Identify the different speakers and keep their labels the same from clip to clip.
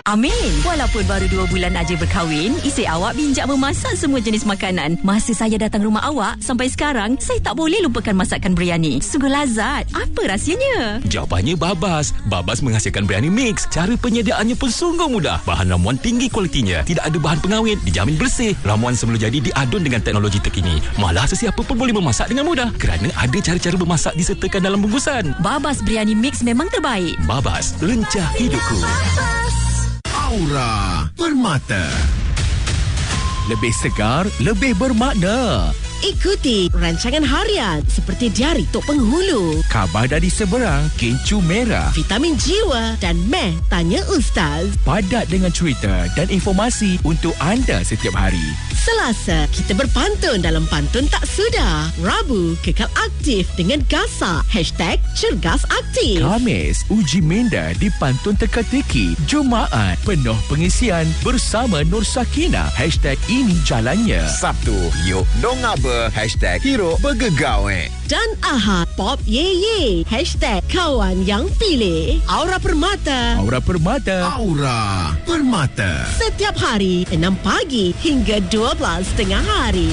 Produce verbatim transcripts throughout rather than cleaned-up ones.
Speaker 1: Amin. Walaupun baru dua bulan aja berkahwin, isteri awak bijak memasak semua jenis makanan. Masa saya datang rumah awak, sampai sekarang, saya tak boleh lupakan masakan biryani. Sungguh lazat. Apa rahsianya?
Speaker 2: Jawapannya Babas. Babas menghasilkan biryani mix. Cara penyediaannya pun sungguh mudah. Bahan ramuan tinggi kualitinya. Tidak ada bahan pengawet. Dijamin bersih. Ramuan semula jadi diadun dengan teknologi terkini. Malah sesiapa pun boleh memasak dengan mudah. Kerana ada cara-cara memasak disertakan dalam bungkusan.
Speaker 1: Babas biryani mix memang terbaik.
Speaker 2: Babas, lencah hidupku.
Speaker 3: Aura Permata. Lebih segar, lebih bermakna.
Speaker 4: Ikuti rancangan harian seperti Diari Tok Penghulu,
Speaker 3: Khabar dari Seberang, Kencur Merah,
Speaker 4: Vitamin Jiwa dan Meh Tanya Ustaz.
Speaker 3: padat dengan cerita dan informasi untuk anda setiap hari.
Speaker 4: Selasa, kita berpantun dalam Pantun Tak Sudah. Rabu, kekal aktif dengan Gasak. Hashtag Cergas Aktif.
Speaker 3: Khamis, uji minda di Pantun Teka-teki. Jumaat, penuh pengisian bersama Nur Sakina. Hashtag ini jalannya.
Speaker 5: Sabtu, yuk dong apa? Hashtag hero bergegau eh.
Speaker 4: Dan Ahad, Pop Ye Ye. Hashtag Kawan Yang Pilih. Aura Permata.
Speaker 3: Aura Permata.
Speaker 5: Aura Permata.
Speaker 4: Setiap hari, enam pagi hingga dua belas tengah hari.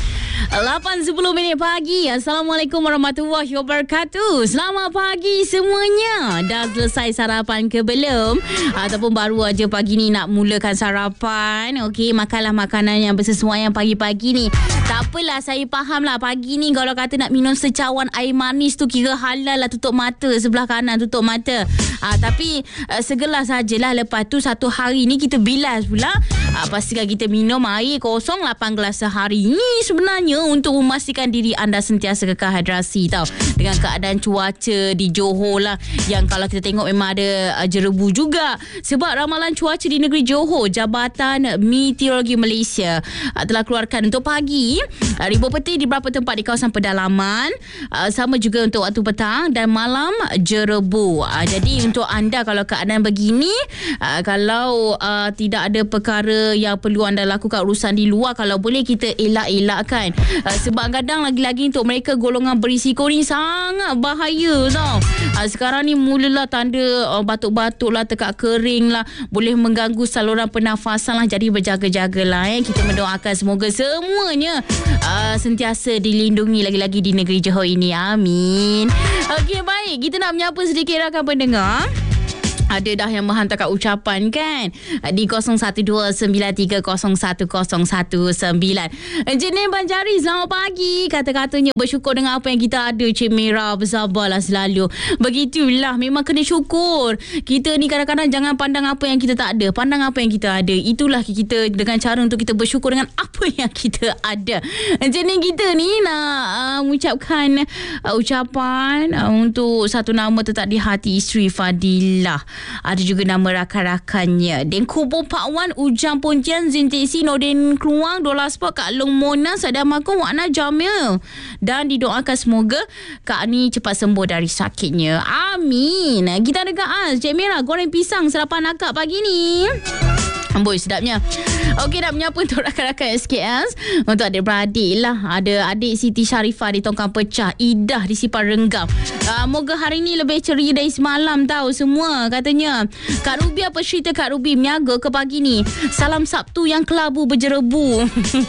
Speaker 6: lapan sepuluh minit pagi. Assalamualaikum warahmatullahi wabarakatuh. Selamat pagi semuanya. Dah selesai sarapan ke belum? Ataupun baru aja pagi ni nak mulakan sarapan? Okey, makanlah makanan yang bersesuaian pagi-pagi ni. Tak apalah, saya faham lah pagi ni kalau kata nak minum secawan air manis tu kira halal lah, tutup mata, sebelah kanan tutup mata. Ah, tapi uh, segelas sajalah. Lepas tu satu hari ni kita bilas pula. Ah, pastikan kita minum air kosong lapan gelas sehari. Ni sebenarnya untuk memastikan diri anda sentiasa kekal hidrasi tau. Dengan keadaan cuaca di Johor lah, yang kalau kita tengok memang ada uh, jerebu juga. Sebab ramalan cuaca di negeri Johor, Jabatan Meteorologi Malaysia uh, telah keluarkan untuk pagi uh, ribuan peti di beberapa tempat di kawasan pedalaman, uh, sama juga untuk waktu petang dan malam jerebu. Uh, jadi untuk anda kalau keadaan begini, uh, kalau uh, tidak ada perkara yang perlu anda lakukan urusan di luar, kalau boleh kita elak-elakkan. Uh, sebab kadang lagi-lagi untuk mereka golongan berisiko ni sangat bahaya tau. Uh, sekarang ni mulalah tanda uh, batuk-batuk lah, tekak kering lah, boleh mengganggu saluran pernafasan lah. Jadi berjaga-jagalah eh. Kita mendoakan semoga semuanya uh, sentiasa dilindungi lagi-lagi di negeri Johor ini. Amin. Okey, baik. Kita nak menyapa sedikit rakan pendengar. Ada dah yang menghantarkan ucapan kan di kosong satu dua sembilan tiga kosong satu kosong satu sembilan. Jenis Banjari, selamat pagi. Kata-katanya bersyukur dengan apa yang kita ada. Cik Mira, bersabarlah selalu. Begitulah, memang kena syukur. Kita ni kadang-kadang jangan pandang apa yang kita tak ada, pandang apa yang kita ada. Itulah kita dengan cara untuk kita bersyukur dengan apa yang kita ada. Jenis kita ni nak uh, mengucapkan uh, ucapan uh, untuk satu nama tetap di hati isteri Fadilah. Ada juga nama rakan-rakannya Dengku Bo Pak Wan, Ujang Pontian, Zintesi, Nordin Keluang, Dola Sport, Kak Long Mona, Sadam Makong, Wakna Jamil. Dan didoakan semoga Kak Ni cepat sembuh dari sakitnya. Amin. Kita ada Kak Az, Cik Mira, goreng pisang sarapan akak pagi ni. Amboi, sedapnya. Okey, nak menyapa untuk rakan-rakan S K S. Untuk adik-beradik lah. Ada adik Siti Sharifah di Tongkang Pecah, Idah di Sipar Renggam. Uh, moga hari ni lebih ceria dari semalam tahu semua katanya. Kak Ruby, apa cerita Kak Ruby meniaga ke pagi ni? Salam Sabtu yang kelabu berjerebu.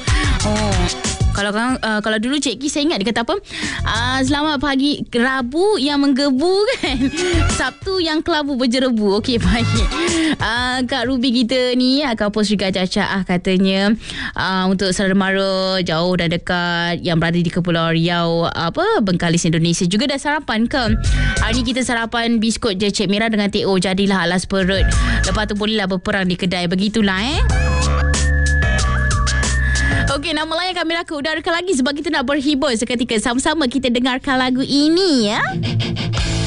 Speaker 6: Oh, Kalau uh, kalau dulu Cik Ki saya ingat dia kata apa? Uh, selamat pagi Rabu yang menggebu kan. Sabtu yang kelabu berjerebu. Okey, baik. Uh, Kak Ruby kita ni akan post juga caca katanya uh, untuk saudara mara jauh dan dekat yang berada di Kepulauan Riau, apa Bengkalis Indonesia juga dah sarapan ke? Hari ni kita sarapan biskut je Cik Mira dengan T O, jadilah alas perut. Lepas tu bolehlah berperang di kedai. Begitulah eh. Okey, nama lain kami nak udarakan lagi sebab kita nak berhibur seketika. Sama-sama kita dengarkan lagu ini ya.